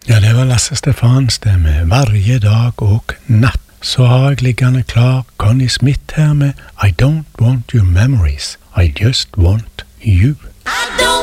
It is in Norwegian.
Ja, det var Lasse Stefans det med Varje dag og natt. Så har jeg liggende klar Connie Smith her med I don't want your memories, I just want you.